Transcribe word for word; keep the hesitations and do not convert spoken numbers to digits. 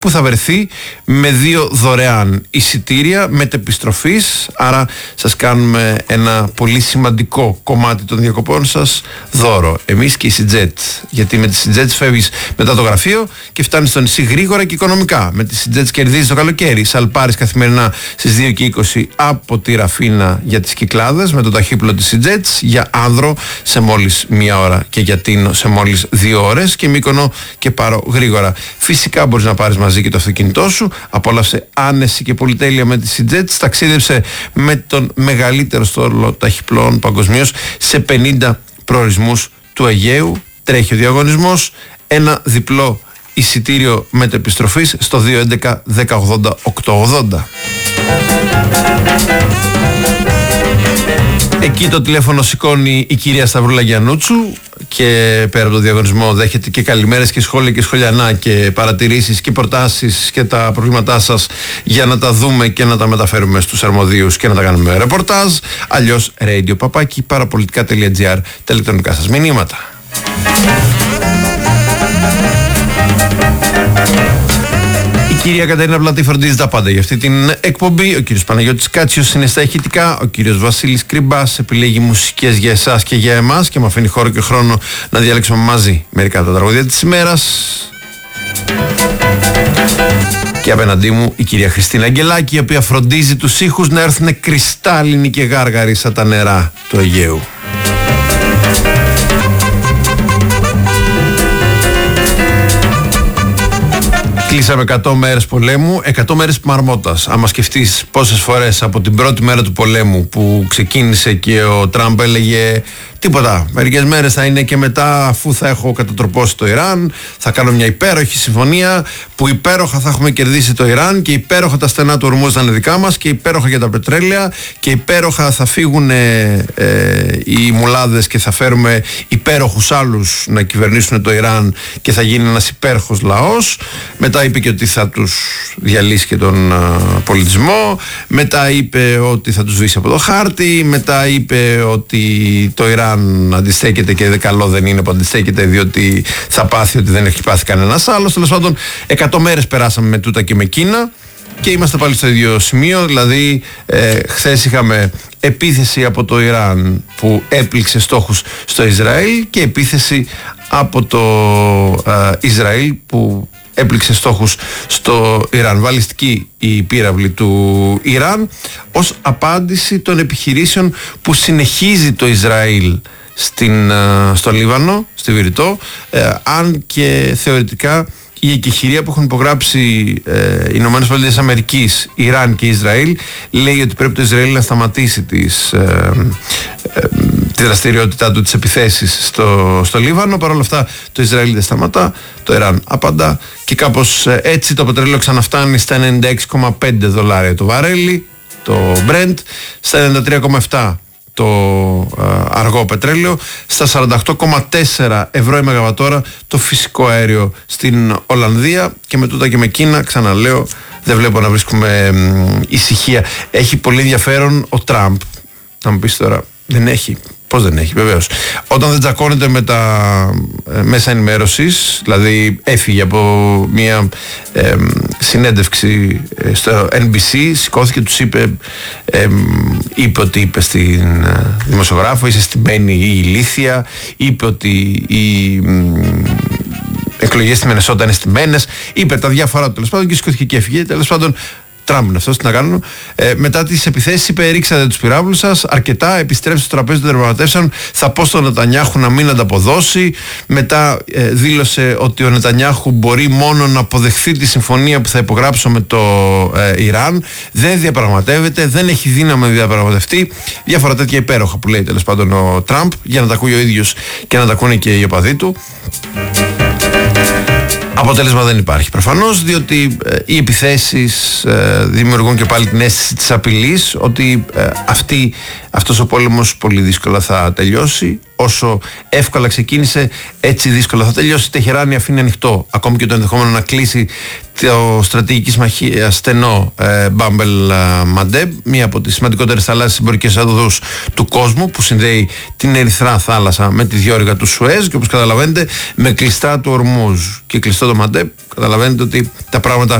που θα βρεθεί με δύο δωρεάν εισιτήρια μετεπιστροφής. Άρα σας κάνουμε ένα πολύ σημαντικό κομμάτι των διακοπών σας δώρο. Εμείς και η Σιτζέτ. Γιατί με τη Σιτζέτ φεύγεις μετά το γραφείο και φτάνεις στο νησί γρήγορα και οικονομικά. Με τη Σιτζέτ κερδίζεις το καλοκαίρι. Σαλπάρεις καθημερινά στις δύο και είκοσι από τη Ραφίνα για τις Κυκλάδες με το ταχύπλο της Σιτζέτ, για Άνδρο σε μόλις μία ώρα και για Τίνο σε μόλις δύο ώρες και Μύκονο και Πάρο γρήγορα. Φυσικά μπορείς να πάρεις μαζί και το αυτοκίνητό σου. Απόλαυσε άνεση και πολυτέλεια με τη Σιτζέτ. Ταξίδεψε με τον μεγαλύτερο στόλο ταχυπλών παγκοσμίως σε πενήντα προορισμούς του Αιγαίου. Τρέχει ο διαγωνισμός. Ένα διπλό εισιτήριο μετεπιστροφής στο δύο έντεκα δέκα ογδόντα οκτακόσια ογδόντα. Εκεί το τηλέφωνο σηκώνει η κυρία Σταυρούλα Γιαννούτσου και πέρα από το διαγωνισμό δέχεται και καλημέρες και σχόλια και σχολιανά και παρατηρήσεις και προτάσεις και τα προβλήματά σας για να τα δούμε και να τα μεταφέρουμε στους αρμοδίους και να τα κάνουμε ρεπορτάζ. Αλλιώς radio παπάκι παραπολιτικά τελεία τζι άρ, τα ηλεκτρονικά σας μηνύματα. Η κυρία Κατερίνα Πλατή φροντίζει τα πάντα για αυτή την εκπομπή. Ο κύριος Παναγιώτης Κάτσιος είναι στα ηχητικά. Ο κύριος Βασίλης Κρυμπάς επιλέγει μουσικές για εσάς και για εμάς και μου αφήνει χώρο και χρόνο να διαλέξουμε μαζί μερικά από τα τραγωδία της ημέρας. Και απέναντί μου η κυρία Χριστίνα Αγγελάκη, η οποία φροντίζει τους ήχους να έρθουν κρυστάλλινοι και γάργαροι σαν τα νερά του Αιγαίου. Κλείσαμε εκατό μέρες πολέμου, εκατό μέρες μαρμότας. Άμα σκεφτείς πόσες φορές από την πρώτη μέρα του πολέμου που ξεκίνησε και ο Τραμπ έλεγε τίποτα, μερικές μέρες θα είναι και μετά, αφού θα έχω κατατροπώσει το Ιράν, θα κάνω μια υπέροχη συμφωνία που υπέροχα θα έχουμε κερδίσει το Ιράν και υπέροχα τα στενά του Ορμούζ θα είναι δικά μας και υπέροχα για τα πετρέλαια και υπέροχα θα φύγουν ε, ε, οι μουλάδες και θα φέρουμε υπέροχους άλλους να κυβερνήσουν το Ιράν και θα γίνει ένας υπέροχος λαός. Μετά είπε και ότι θα τους διαλύσει και τον α, πολιτισμό, μετά είπε ότι θα τους σβήσει από το χάρτη, μετά είπε ότι το Ιράν αντιστέκεται και καλό δεν είναι που αντιστέκεται, διότι θα πάθει ότι δεν έχει πάθει κανένας άλλος. Τέλος πάντων, εκατό μέρες περάσαμε με τούτα και με Κίνα και είμαστε πάλι στο ίδιο σημείο. Δηλαδή, ε, χθες είχαμε επίθεση από το Ιράν που έπληξε στόχους στο Ισραήλ και επίθεση από το ε, Ισραήλ που έπληξε στόχους στο Ιράν. Βαλιστική η πύραυλη του Ιράν ως απάντηση των επιχειρήσεων που συνεχίζει το Ισραήλ στην, στο Λίβανο, στη Βηρητό, ε, αν και θεωρητικά η εκεχηρία που έχουν υπογράψει ε, οι Ηνωμένες Πολιτείες Αμερικής, Ιράν και Ισραήλ λέει ότι πρέπει το Ισραήλ να σταματήσει τις, ε, ε, τη δραστηριότητά του, τις επιθέσεις στο, στο Λίβανο. Παρ' όλα αυτά το Ισραήλ δεν σταματά, το Ιράν απαντά και κάπως ε, έτσι το πετρέλαιο ξαναφτάνει στα ενενήντα έξι κόμμα πέντε δολάρια το βαρέλι, το Brent, στα ενενήντα τρία κόμμα επτά το α, αργό πετρέλαιο, στα σαράντα οκτώ κόμμα τέσσερα ευρώ η μεγαβατόρα το φυσικό αέριο στην Ολλανδία. Και με τούτα και με Κίνα, ξαναλέω, δεν βλέπω να βρίσκουμε μ, ησυχία. Έχει πολύ ενδιαφέρον ο Τραμπ. Να μου πεις τώρα, δεν έχει. Πώς δεν έχει, βεβαίως. Όταν δεν τσακώνεται με τα ε, μέσα ενημέρωσης, δηλαδή έφυγε από μια ε, συνέντευξη ε, στο Εν Μπι Σι, σηκώθηκε, τους είπε, ε, είπε ότι είπε στην ε, δημοσιογράφο, είσαι στημένη ή ηλίθια, είπε ότι οι ε, εκλογές στη Μινεσότα είναι στημένες, είπε τα διάφορα του τέλος πάντων και σηκώθηκε και έφυγε. Τέλος πάντων, Τραμπ είναι αυτός, τι να κάνουν. Ε, μετά τις επιθέσεις είπε: ρίξατε τους πυράβλους σας αρκετά, επιστρέψτε στο τραπέζι των διαπραγματεύσεων. Θα πω στον Νετανιάχου να μην ανταποδώσει. Μετά ε, δήλωσε ότι ο Νετανιάχου μπορεί μόνο να αποδεχθεί τη συμφωνία που θα υπογράψω με το ε, Ιράν. Δεν διαπραγματεύεται, δεν έχει δύναμη να διαπραγματευτεί. Διάφορα τέτοια υπέροχα που λέει τέλος πάντων ο Τραμπ, για να τα ακούει ο ίδιος και να τα ακούνε και οι οπαδοί του. Αποτέλεσμα δεν υπάρχει προφανώς, διότι ε, οι επιθέσεις ε, δημιουργούν και πάλι την αίσθηση της απειλής ότι ε, αυτή, αυτός ο πόλεμος πολύ δύσκολα θα τελειώσει. όσο εύκολα ξεκίνησε, έτσι δύσκολα θα τελειώσει. Η Τεχεράνη αφήνει ανοιχτό ακόμη και το ενδεχόμενο να κλείσει το στρατηγική συμμαχία στενό ε, Μπάμπελ Μαντέμπ, μία από τις σημαντικότερες θαλάσσιες εμπορικές οδούς του κόσμου, που συνδέει την Ερυθρά θάλασσα με τη διόρυγα του Σουέζ, και όπως καταλαβαίνετε με κλειστά του Ορμούζ και κλειστό το Μαντέμπ, καταλαβαίνετε ότι τα πράγματα